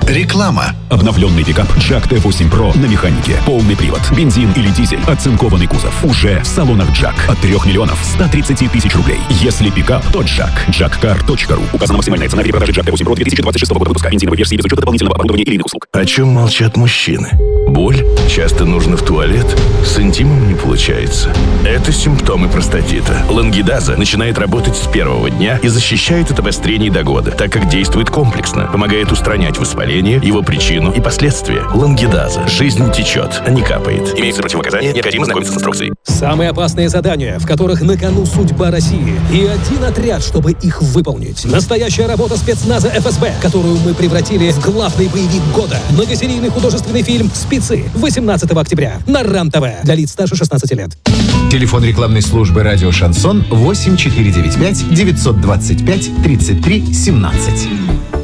Реклама. Обновленный пикап Jack T8 Pro на механике. Полный привод. Бензин или дизель. Оцинкованный кузов. Уже в салонах Jack. От 3 миллионов 130 тысяч рублей. Если пикап, то Jack. jackcar.ru. Указана максимальная цена при продаже Jack T8 Pro 2026 года выпуска. Бензиновой версии без учета дополнительного оборудования или иных услуг. О чем молчат мужчины? Боль? Часто нужно в туалет? С интимом не получается. Это симптомы простатита. Лангидаза начинает работать с первого дня и защищает от обострений до года, так как действует комплексно, помогает устранять воспаление, его причину и последствия. Лангидаза. Жизнь течет, а не капает. Имеются противопоказания, необходимо знакомиться с инструкцией. Самые опасные задания, в которых на кону судьба России. И один отряд, чтобы их выполнить. Настоящая работа спецназа ФСБ, которую мы превратили в главный боевик года. Многосерийный художественный фильм «Спецы» 18 октября на РАН-ТВ. Для лиц старше 16 лет. Телефон рекламной службы «Радио Шансон» 8495 925 33 17.